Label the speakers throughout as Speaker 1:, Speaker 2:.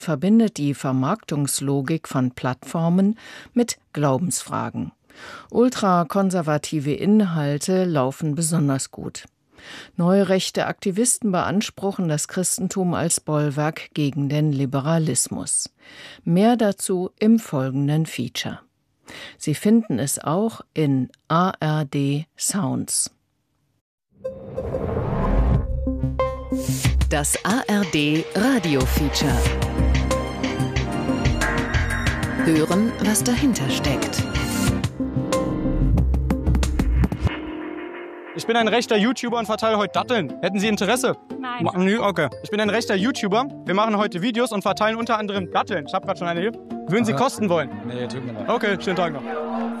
Speaker 1: verbindet die Vermarktungslogik von Plattformen mit Glaubensfragen. Ultrakonservative Inhalte laufen besonders gut. Neurechte Aktivisten beanspruchen das Christentum als Bollwerk gegen den Liberalismus. Mehr dazu im folgenden Feature. Sie finden es auch in ARD Sounds.
Speaker 2: Das ARD Radio Feature. Hören, was dahinter steckt.
Speaker 3: Ich bin ein rechter YouTuber und verteile heute Datteln. Hätten Sie Interesse?
Speaker 4: Nein.
Speaker 3: Okay. Ich bin ein rechter YouTuber. Wir machen heute Videos und verteilen unter anderem Datteln. Ich habe gerade schon eine hier. Würden Sie kosten wollen?
Speaker 5: Nee, tut mir leid.
Speaker 3: Okay, schönen Tag noch.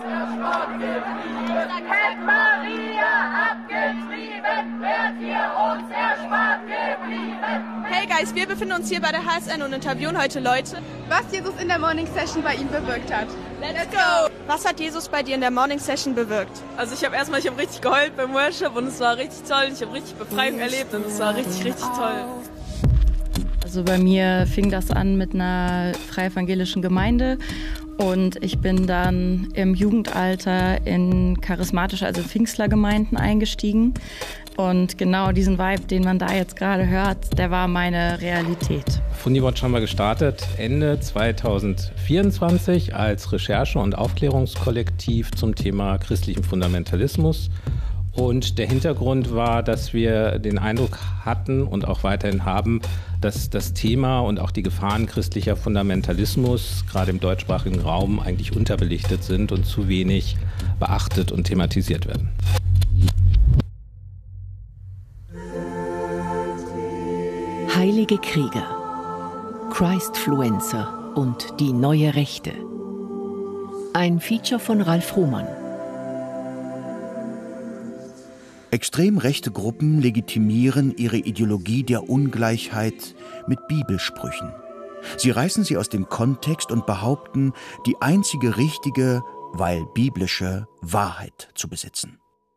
Speaker 6: Hey Guys, wir befinden uns hier bei der HSN und interviewen heute Leute,
Speaker 7: was Jesus in der Morning Session bei ihm bewirkt hat.
Speaker 6: Let's go! Was hat Jesus bei dir in der Morning Session bewirkt?
Speaker 8: Also ich habe richtig geheult beim Worship und es war richtig toll. Ich habe richtig Befreiung erlebt und es war richtig, richtig toll.
Speaker 9: Also bei mir fing das an mit einer freievangelischen Gemeinde und ich bin dann im Jugendalter in charismatische, also Pfingstlergemeinden eingestiegen. Und genau diesen Vibe, den man da jetzt gerade hört, der war meine Realität.
Speaker 5: Fundibotch haben wir gestartet Ende 2024 als Recherche- und Aufklärungskollektiv zum Thema christlichem Fundamentalismus. Und der Hintergrund war, dass wir den Eindruck hatten und auch weiterhin haben, dass das Thema und auch die Gefahren christlicher Fundamentalismus gerade im deutschsprachigen Raum eigentlich unterbelichtet sind und zu wenig beachtet und thematisiert werden.
Speaker 2: Heilige Krieger, Christfluencer und die neue Rechte. Ein Feature von Ralf Ruhmann.
Speaker 10: Extrem rechte Gruppen legitimieren ihre Ideologie der Ungleichheit mit Bibelsprüchen. Sie reißen sie aus dem Kontext und behaupten, die einzige richtige, weil biblische Wahrheit zu besitzen.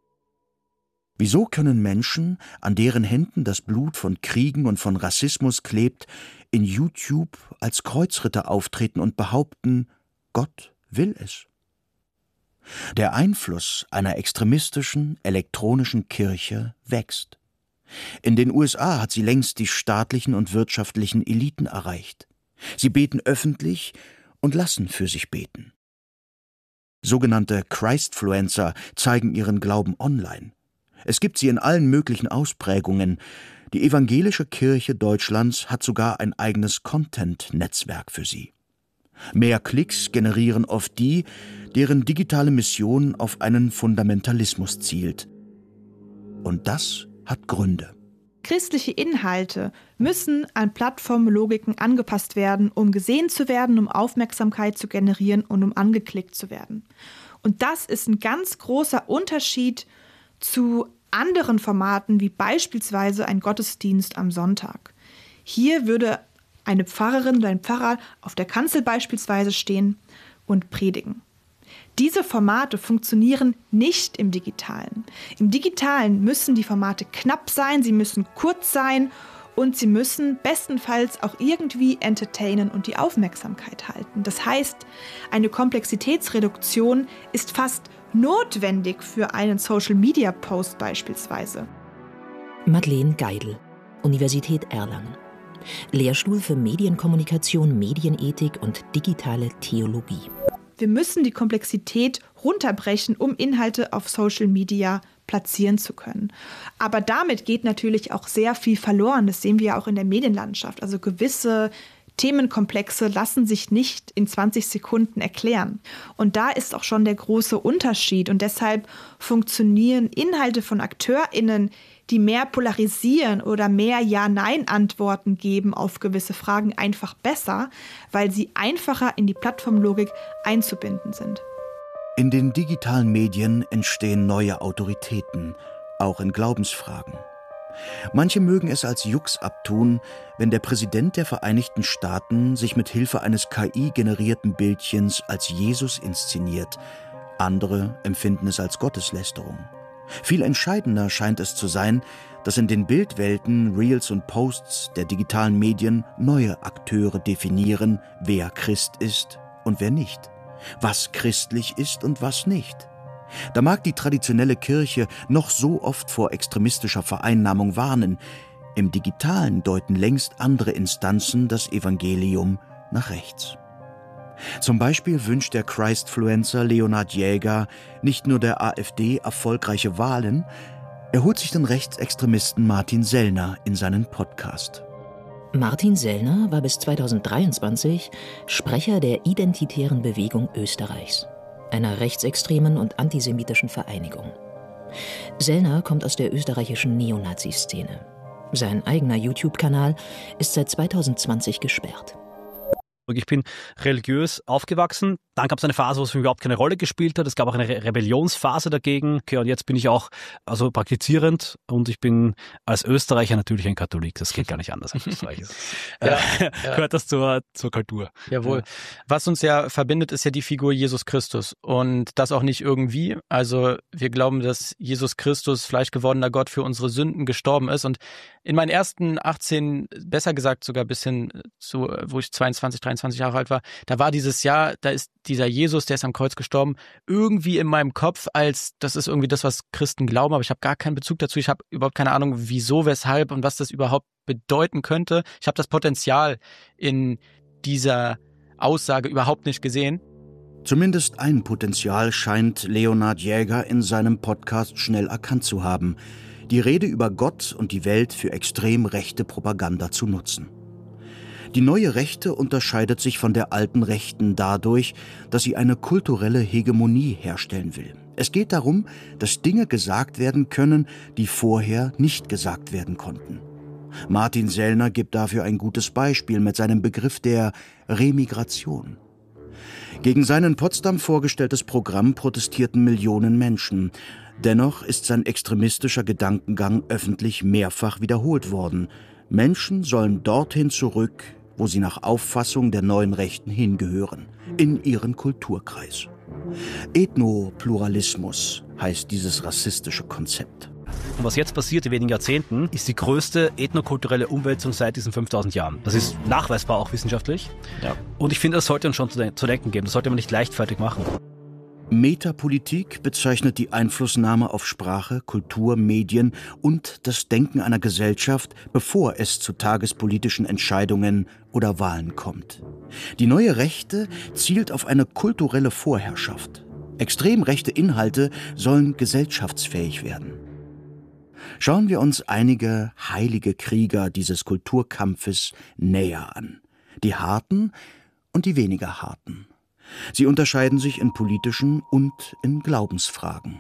Speaker 10: Wieso können Menschen, an deren Händen das Blut von Kriegen und von Rassismus klebt, in YouTube als Kreuzritter auftreten und behaupten, Gott will es? Der Einfluss einer extremistischen, elektronischen Kirche wächst. In den USA hat sie längst die staatlichen und wirtschaftlichen Eliten erreicht. Sie beten öffentlich und lassen für sich beten. Sogenannte Christfluencer zeigen ihren Glauben online. Es gibt sie in allen möglichen Ausprägungen. Die evangelische Kirche Deutschlands hat sogar ein eigenes Content-Netzwerk für sie. Mehr Klicks generieren oft die, deren digitale Mission auf einen Fundamentalismus zielt. Und das hat Gründe.
Speaker 11: Christliche Inhalte müssen an Plattformlogiken angepasst werden, um gesehen zu werden, um Aufmerksamkeit zu generieren und um angeklickt zu werden. Und das ist ein ganz großer Unterschied zu anderen Formaten, wie beispielsweise ein Gottesdienst am Sonntag. Hier würde eine Pfarrerin oder ein Pfarrer auf der Kanzel beispielsweise stehen und predigen. Diese Formate funktionieren nicht im Digitalen. Im Digitalen müssen die Formate knapp sein, sie müssen kurz sein und sie müssen bestenfalls auch irgendwie entertainen und die Aufmerksamkeit halten. Das heißt, eine Komplexitätsreduktion ist fast notwendig für einen Social-Media-Post beispielsweise.
Speaker 12: Madeleine Geidel, Universität Erlangen. Lehrstuhl für Medienkommunikation, Medienethik und digitale Theologie.
Speaker 11: Wir müssen die Komplexität runterbrechen, um Inhalte auf Social Media platzieren zu können. Aber damit geht natürlich auch sehr viel verloren. Das sehen wir ja auch in der Medienlandschaft. Also gewisse Themenkomplexe lassen sich nicht in 20 Sekunden erklären. Und da ist auch schon der große Unterschied. Und deshalb funktionieren Inhalte von AkteurInnen, die mehr polarisieren oder mehr Ja-Nein-Antworten geben auf gewisse Fragen, einfach besser, weil sie einfacher in die Plattformlogik einzubinden sind.
Speaker 10: In den digitalen Medien entstehen neue Autoritäten, auch in Glaubensfragen. Manche mögen es als Jux abtun, wenn der Präsident der Vereinigten Staaten sich mit Hilfe eines KI-generierten Bildchens als Jesus inszeniert. Andere empfinden es als Gotteslästerung. Viel entscheidender scheint es zu sein, dass in den Bildwelten, Reels und Posts der digitalen Medien neue Akteure definieren, wer Christ ist und wer nicht, was christlich ist und was nicht. Da mag die traditionelle Kirche noch so oft vor extremistischer Vereinnahmung warnen, im Digitalen deuten längst andere Instanzen das Evangelium nach rechts. Zum Beispiel wünscht der Christfluencer Leonhard Jäger nicht nur der AfD erfolgreiche Wahlen, er holt sich den Rechtsextremisten Martin Sellner in seinen Podcast.
Speaker 12: Martin Sellner war bis 2023 Sprecher der Identitären Bewegung Österreichs, einer rechtsextremen und antisemitischen Vereinigung. Sellner kommt aus der österreichischen Neonazi-Szene. Sein eigener YouTube-Kanal ist seit 2020 gesperrt.
Speaker 4: Ich bin religiös aufgewachsen. Dann gab es eine Phase, wo es für mich überhaupt keine Rolle gespielt hat. Es gab auch eine Rebellionsphase dagegen. Okay, und jetzt bin ich auch praktizierend und ich bin als Österreicher natürlich ein Katholik. Das geht gar nicht anders als Österreicher. Gehört das zur Kultur.
Speaker 13: Jawohl. Ja. Was uns ja verbindet, ist ja die Figur Jesus Christus. Und das auch nicht irgendwie. Also wir glauben, dass Jesus Christus, fleischgewordener Gott, für unsere Sünden gestorben ist. Und in meinen ersten 18, besser gesagt sogar bis hin zu, wo ich 22, 23 Jahre alt war, da war dieses Jahr, da ist dieser Jesus, der ist am Kreuz gestorben, irgendwie in meinem Kopf, als das ist irgendwie das, was Christen glauben, aber ich habe gar keinen Bezug dazu. Ich habe überhaupt keine Ahnung, wieso, weshalb und was das überhaupt bedeuten könnte. Ich habe das Potenzial in dieser Aussage überhaupt nicht gesehen.
Speaker 10: Zumindest ein Potenzial scheint Leonhard Jäger in seinem Podcast schnell erkannt zu haben: die Rede über Gott und die Welt für extrem rechte Propaganda zu nutzen. Die neue Rechte unterscheidet sich von der alten Rechten dadurch, dass sie eine kulturelle Hegemonie herstellen will. Es geht darum, dass Dinge gesagt werden können, die vorher nicht gesagt werden konnten. Martin Sellner gibt dafür ein gutes Beispiel mit seinem Begriff der Remigration. Gegen sein in Potsdam vorgestelltes Programm protestierten Millionen Menschen. Dennoch ist sein extremistischer Gedankengang öffentlich mehrfach wiederholt worden. Menschen sollen dorthin zurück, wo sie nach Auffassung der neuen Rechten hingehören, in ihren Kulturkreis. Ethnopluralismus heißt dieses rassistische Konzept.
Speaker 4: Und was jetzt passiert in wenigen Jahrzehnten, ist die größte ethnokulturelle Umwälzung seit diesen 5000 Jahren. Das ist nachweisbar auch wissenschaftlich. Ja. Und ich finde, das sollte uns schon zu denken geben. Das sollte man nicht leichtfertig machen.
Speaker 10: Metapolitik bezeichnet die Einflussnahme auf Sprache, Kultur, Medien und das Denken einer Gesellschaft, bevor es zu tagespolitischen Entscheidungen oder Wahlen kommt. Die neue Rechte zielt auf eine kulturelle Vorherrschaft. Extrem rechte Inhalte sollen gesellschaftsfähig werden. Schauen wir uns einige heilige Krieger dieses Kulturkampfes näher an. Die Harten und die weniger Harten. Sie unterscheiden sich in politischen und in Glaubensfragen.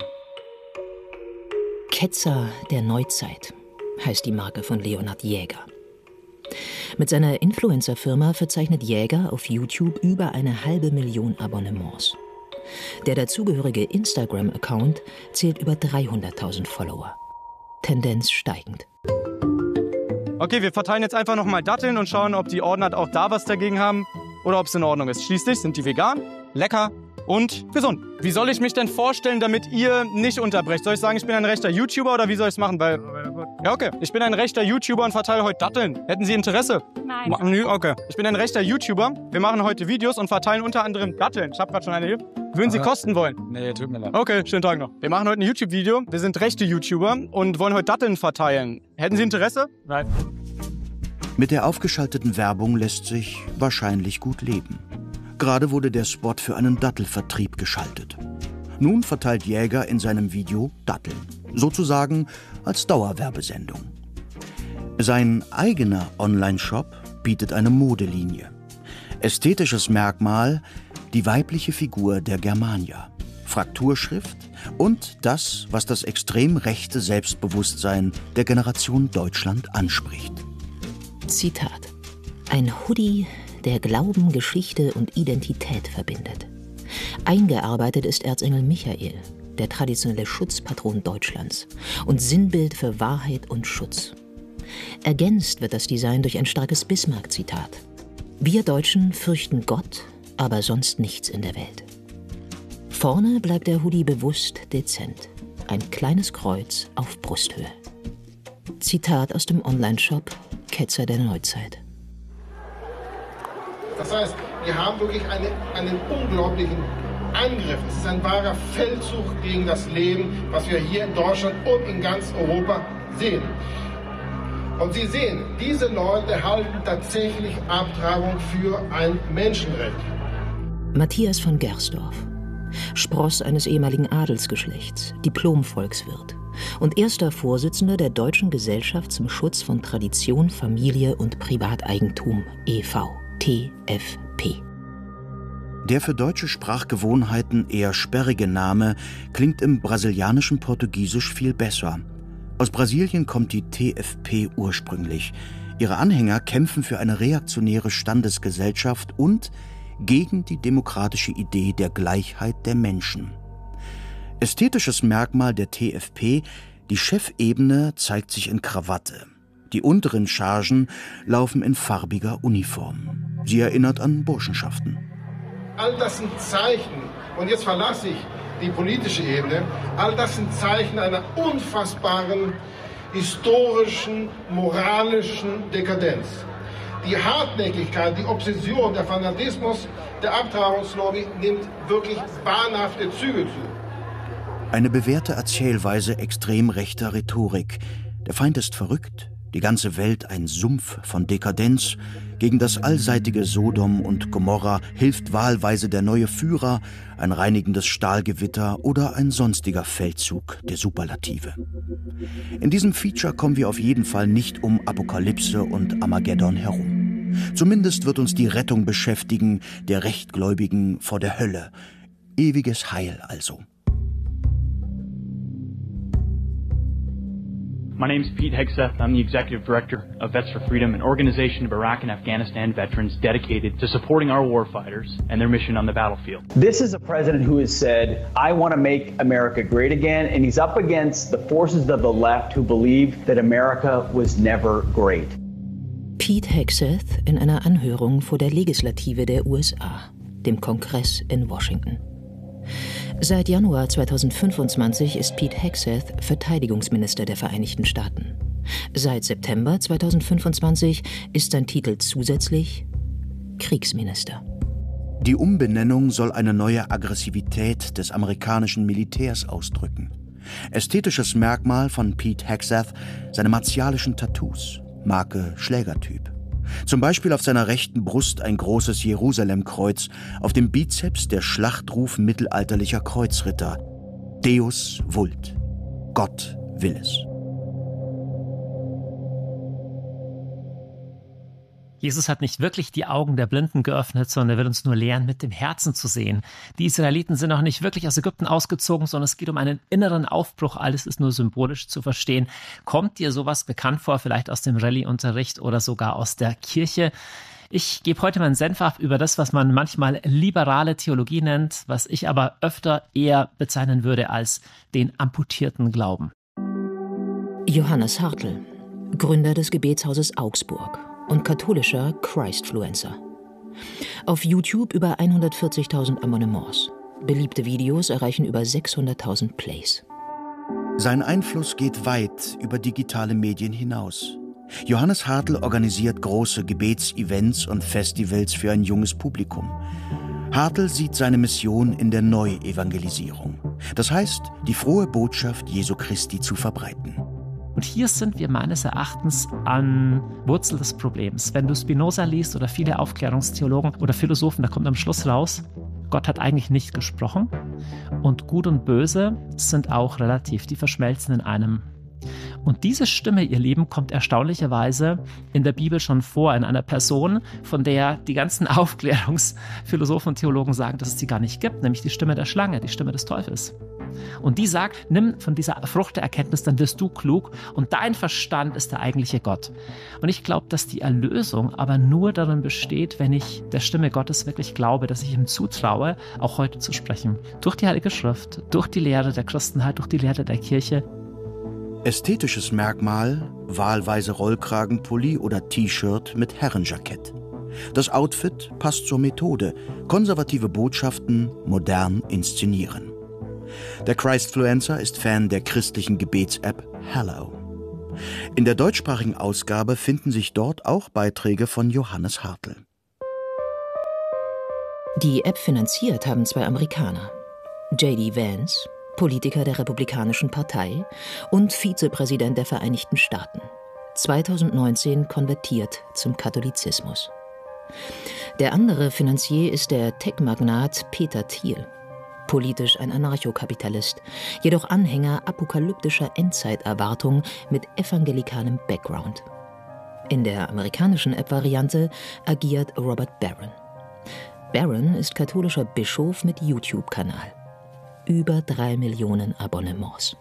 Speaker 12: Ketzer der Neuzeit heißt die Marke von Leonhard Jäger. Mit seiner Influencer-Firma verzeichnet Jäger auf YouTube über 500.000 Abonnements. Der dazugehörige Instagram-Account zählt über 300.000 Follower. Tendenz steigend.
Speaker 3: Okay, wir verteilen jetzt einfach nochmal Datteln und schauen, ob die Ordner auch da was dagegen haben oder ob es in Ordnung ist. Schließlich sind die vegan, lecker und gesund. Wie soll ich mich denn vorstellen, damit ihr nicht unterbrecht? Soll ich sagen, ich bin ein rechter YouTuber oder wie soll ich es machen? Weil ja, okay. Ich bin ein rechter YouTuber und verteile heute Datteln. Hätten Sie Interesse?
Speaker 6: Nein.
Speaker 3: Okay. Ich bin ein rechter YouTuber. Wir machen heute Videos und verteilen unter anderem Datteln. Ich habe gerade schon eine hier. Würden Sie kosten wollen?
Speaker 13: Nee, tut mir leid.
Speaker 3: Okay, schönen Tag noch. Wir machen heute ein YouTube-Video. Wir sind rechte YouTuber und wollen heute Datteln verteilen. Hätten Sie Interesse?
Speaker 13: Nein.
Speaker 10: Mit der aufgeschalteten Werbung lässt sich wahrscheinlich gut leben. Gerade wurde der Spot für einen Dattelvertrieb geschaltet. Nun verteilt Jäger in seinem Video Datteln, sozusagen als Dauerwerbesendung. Sein eigener Online-Shop bietet eine Modelinie. Ästhetisches Merkmal: die weibliche Figur der Germania, Frakturschrift und das, was das extrem rechte Selbstbewusstsein der Generation Deutschland anspricht.
Speaker 12: Zitat: Ein Hoodie, der Glauben, Geschichte und Identität verbindet. Eingearbeitet ist Erzengel Michael, der traditionelle Schutzpatron Deutschlands und Sinnbild für Wahrheit und Schutz. Ergänzt wird das Design durch ein starkes Bismarck-Zitat: Wir Deutschen fürchten Gott, aber sonst nichts in der Welt. Vorne bleibt der Hoodie bewusst dezent. ein kleines Kreuz auf Brusthöhe. Zitat aus dem Onlineshop Ketzer der Neuzeit.
Speaker 14: Das heißt, wir haben wirklich einen unglaublichen Angriff. Es ist ein wahrer Feldzug gegen das Leben, was wir hier in Deutschland und in ganz Europa sehen. Und Sie sehen, diese Leute halten tatsächlich Abtreibung für ein Menschenrecht.
Speaker 12: Matthias von Gersdorf, Spross eines ehemaligen Adelsgeschlechts, Diplom-Volkswirt und erster Vorsitzender der Deutschen Gesellschaft zum Schutz von Tradition, Familie und Privateigentum e.V., TFP.
Speaker 10: Der für deutsche Sprachgewohnheiten eher sperrige Name klingt im brasilianischen Portugiesisch viel besser. Aus Brasilien kommt die TFP ursprünglich. Ihre Anhänger kämpfen für eine reaktionäre Standesgesellschaft und gegen die demokratische Idee der Gleichheit der Menschen. Ästhetisches Merkmal der TFP: die Chefebene zeigt sich in Krawatte. Die unteren Chargen laufen in farbiger Uniform. Sie erinnert an Burschenschaften.
Speaker 14: All das sind Zeichen, und jetzt verlasse ich die politische Ebene, all das sind Zeichen einer unfassbaren historischen, moralischen Dekadenz. Die Hartnäckigkeit, die Obsession, der Fanatismus der Abtreibungslobby nimmt wirklich wahnhafte Züge zu.
Speaker 10: Eine bewährte Erzählweise extrem rechter Rhetorik. Der Feind ist verrückt, die ganze Welt ein Sumpf von Dekadenz. Gegen das allseitige Sodom und Gomorra hilft wahlweise der neue Führer, ein reinigendes Stahlgewitter oder ein sonstiger Feldzug der Superlative. In diesem Feature kommen wir auf jeden Fall nicht um Apokalypse und Armageddon herum. Zumindest wird uns die Rettung beschäftigen, der Rechtgläubigen vor der Hölle. Ewiges Heil also.
Speaker 15: My name is Pete Hegseth. I'm the Executive Director of Vets for Freedom, an organization of Iraq and Afghanistan veterans dedicated to supporting our warfighters and their mission on the battlefield.
Speaker 16: This is a president who has said, I want to make America great again, and he's up against the forces of the left who believe that America was never great.
Speaker 12: Pete Hegseth in einer Anhörung vor der Legislative der USA, dem Kongress in Washington. Seit Januar 2025 ist Pete Hegseth Verteidigungsminister der Vereinigten Staaten. Seit September 2025 ist sein Titel zusätzlich Kriegsminister.
Speaker 10: Die Umbenennung soll eine neue Aggressivität des amerikanischen Militärs ausdrücken. Ästhetisches Merkmal von Pete Hegseth: seine martialischen Tattoos, Marke Schlägertyp. Zum Beispiel auf seiner rechten Brust ein großes Jerusalemkreuz, auf dem Bizeps der Schlachtruf mittelalterlicher Kreuzritter: Deus vult, Gott will es.
Speaker 17: Jesus hat nicht wirklich die Augen der Blinden geöffnet, sondern er will uns nur lehren, mit dem Herzen zu sehen. Die Israeliten sind noch nicht wirklich aus Ägypten ausgezogen, sondern es geht um einen inneren Aufbruch. Alles ist nur symbolisch zu verstehen. Kommt dir sowas bekannt vor, vielleicht aus dem Rallye-Unterricht oder sogar aus der Kirche? Ich gebe heute meinen Senf ab über das, was man manchmal liberale Theologie nennt, was ich aber öfter eher bezeichnen würde als den amputierten Glauben.
Speaker 12: Johannes Hartl, Gründer des Gebetshauses Augsburg und katholischer Christfluencer. Auf YouTube über 140.000 Abonnements. Beliebte Videos erreichen über 600.000 Plays.
Speaker 10: Sein Einfluss geht weit über digitale Medien hinaus. Johannes Hartl organisiert große Gebetsevents und Festivals für ein junges Publikum. Hartl sieht seine Mission in der Neuevangelisierung. Das heißt, die frohe Botschaft Jesu Christi zu verbreiten.
Speaker 17: Und hier sind wir meines Erachtens an Wurzel des Problems. Wenn du Spinoza liest oder viele Aufklärungstheologen oder Philosophen, da kommt am Schluss raus, Gott hat eigentlich nicht gesprochen und Gut und Böse sind auch relativ, die verschmelzen in einem. Und diese Stimme, ihr Lieben, kommt erstaunlicherweise in der Bibel schon vor, in einer Person, von der die ganzen Aufklärungsphilosophen und Theologen sagen, dass es sie gar nicht gibt, nämlich die Stimme der Schlange, die Stimme des Teufels. Und die sagt, nimm von dieser Frucht der Erkenntnis, dann wirst du klug und dein Verstand ist der eigentliche Gott. Und ich glaube, dass die Erlösung aber nur darin besteht, wenn ich der Stimme Gottes wirklich glaube, dass ich ihm zutraue, auch heute zu sprechen. Durch die Heilige Schrift, durch die Lehre der Christenheit, durch die Lehre der Kirche.
Speaker 10: Ästhetisches Merkmal: wahlweise Rollkragenpulli oder T-Shirt mit Herrenjackett. Das Outfit passt zur Methode: konservative Botschaften modern inszenieren. Der Christfluencer ist Fan der christlichen Gebets-App Hallow. In der deutschsprachigen Ausgabe finden sich dort auch Beiträge von Johannes Hartl.
Speaker 12: Die App finanziert haben 2 Amerikaner. J.D. Vance, Politiker der Republikanischen Partei und Vizepräsident der Vereinigten Staaten. 2019 konvertiert zum Katholizismus. Der andere Finanzier ist der Tech-Magnat Peter Thiel. Politisch ein Anarchokapitalist, jedoch Anhänger apokalyptischer Endzeiterwartung mit evangelikalem Background. In der amerikanischen App-Variante agiert Robert Barron. Barron ist katholischer Bischof mit YouTube-Kanal. Über 3 Millionen Abonnements.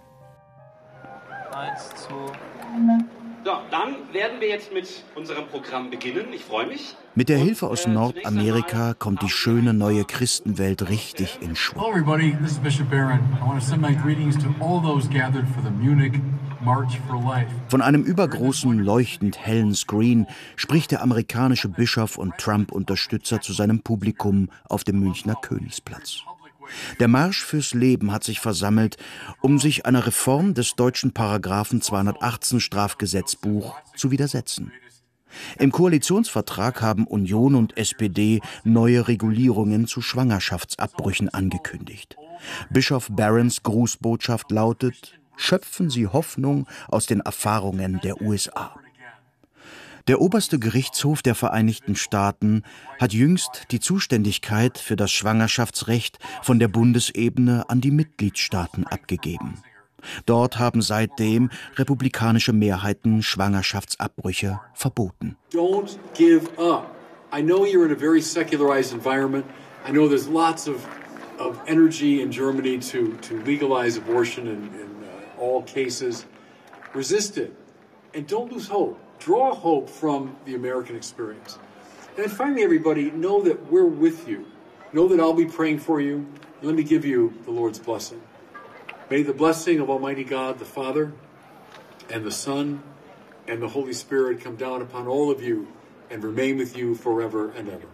Speaker 18: 1, 2... So, dann werden wir jetzt mit unserem Programm beginnen. Ich freue mich.
Speaker 10: Mit der Hilfe aus Nordamerika kommt die schöne neue Christenwelt richtig in Schwung.
Speaker 19: Hello everybody, this is Bishop Barron. I want to send my greetings to all those gathered for the Munich March for Life.
Speaker 10: Von einem übergroßen, leuchtend hellen Screen spricht der amerikanische Bischof und Trump-Unterstützer zu seinem Publikum auf dem Münchner Königsplatz. Der Marsch fürs Leben hat sich versammelt, um sich einer Reform des deutschen Paragraphen 218 Strafgesetzbuch zu widersetzen. Im Koalitionsvertrag haben Union und SPD neue Regulierungen zu Schwangerschaftsabbrüchen angekündigt. Bischof Barrons Grußbotschaft lautet: Schöpfen Sie Hoffnung aus den Erfahrungen der USA. Der oberste Gerichtshof der Vereinigten Staaten hat jüngst die Zuständigkeit für das Schwangerschaftsrecht von der Bundesebene an die Mitgliedstaaten abgegeben. Dort haben seitdem republikanische Mehrheiten Schwangerschaftsabbrüche verboten.
Speaker 19: Don't give up. I know you're in a very secularized environment. I know there's lots of energy in Germany to legalize abortion in all cases. Resist it and don't lose hope. Draw hope from the American experience. And finally, everybody, know that we're with you. Know that I'll be praying for you. Let me give you the Lord's blessing. May the blessing of Almighty God, the Father, and the Son, and the Holy Spirit come down upon all of you and remain with you forever and ever.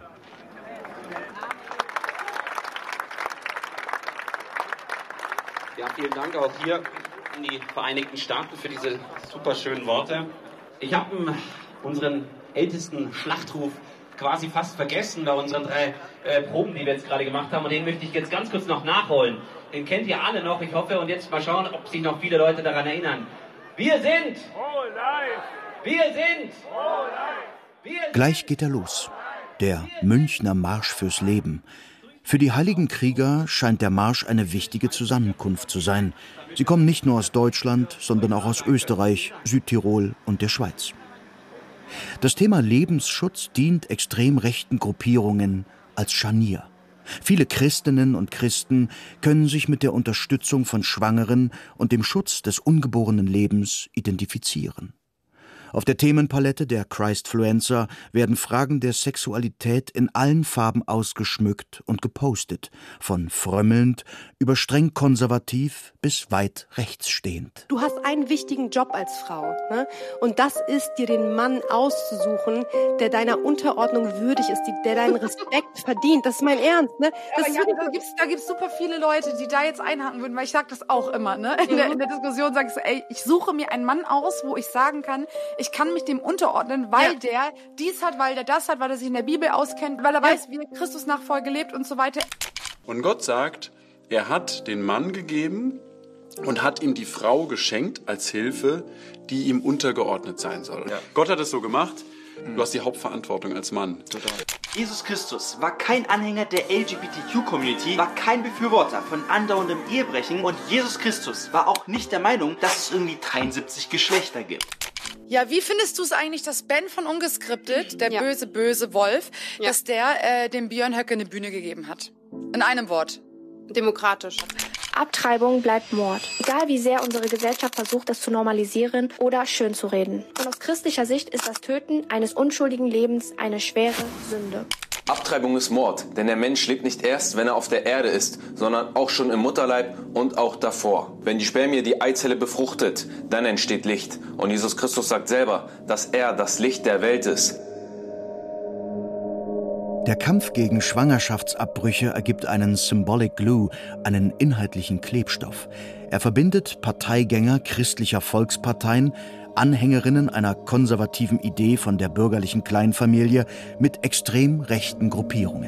Speaker 18: Ja, vielen Dank auch hier an die Vereinigten Staaten für diese super schönen Worte. Ich habe unseren ältesten Schlachtruf quasi fast vergessen bei unseren 3 Proben, die wir jetzt gerade gemacht haben. Und den möchte ich jetzt ganz kurz noch nachholen. Den kennt ihr alle noch, ich hoffe. Und jetzt mal schauen, ob sich noch viele Leute daran erinnern. Wir sind! Wir sind!
Speaker 10: Gleich geht er los. Der Münchner Marsch fürs Leben. Für die Heiligen Krieger scheint der Marsch eine wichtige Zusammenkunft zu sein. Sie kommen nicht nur aus Deutschland, sondern auch aus Österreich, Südtirol und der Schweiz. Das Thema Lebensschutz dient extrem rechten Gruppierungen als Scharnier. Viele Christinnen und Christen können sich mit der Unterstützung von Schwangeren und dem Schutz des ungeborenen Lebens identifizieren. Auf der Themenpalette der Christfluencer werden Fragen der Sexualität in allen Farben ausgeschmückt und gepostet, von frömmelnd über streng konservativ bis weit rechtsstehend.
Speaker 20: Du hast einen wichtigen Job als Frau, ne? Und das ist, dir den Mann auszusuchen, der deiner Unterordnung würdig ist, der deinen Respekt verdient. Das ist mein Ernst. Ne? Das
Speaker 21: ja, da gibt's super viele Leute, die da jetzt einhaken würden, weil ich sage das auch immer. Ne? In der Diskussion sage ich so, ey, ich suche mir einen Mann aus, wo ich sagen kann, ich kann mich dem unterordnen, weil der dies hat, weil der das hat, weil er sich in der Bibel auskennt, weil er weiß, wie Christus Nachfolge lebt und so weiter.
Speaker 22: Und Gott sagt, er hat den Mann gegeben und hat ihm die Frau geschenkt als Hilfe, die ihm untergeordnet sein soll. Ja. Gott hat es so gemacht, du hast die Hauptverantwortung als Mann.
Speaker 23: Total. Jesus Christus war kein Anhänger der LGBTQ-Community, war kein Befürworter von andauerndem Ehebrechen und Jesus Christus war auch nicht der Meinung, dass es irgendwie 73 Geschlechter gibt.
Speaker 21: Ja, wie findest du es eigentlich, dass Ben von Ungeskriptet, der böse Wolf, dass der dem Björn Höcke eine Bühne gegeben hat? In einem Wort.
Speaker 24: Demokratisch. Abtreibung bleibt Mord. Egal wie sehr unsere Gesellschaft versucht, das zu normalisieren oder schön zu reden. Und aus christlicher Sicht ist das Töten eines unschuldigen Lebens eine schwere Sünde.
Speaker 25: Abtreibung ist Mord, denn der Mensch lebt nicht erst, wenn er auf der Erde ist, sondern auch schon im Mutterleib und auch davor. Wenn die Spermie die Eizelle befruchtet, dann entsteht Licht. Und Jesus Christus sagt selber, dass er das Licht der Welt ist.
Speaker 10: Der Kampf gegen Schwangerschaftsabbrüche ergibt einen Symbolic Glue, einen inhaltlichen Klebstoff. Er verbindet Parteigänger christlicher Volksparteien, Anhängerinnen einer konservativen Idee von der bürgerlichen Kleinfamilie mit extrem rechten Gruppierungen.